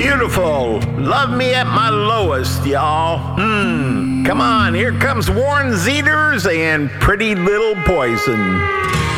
beautiful. Love me at my lowest, y'all. Come on, here comes Warren Zeters and Pretty Little Poison.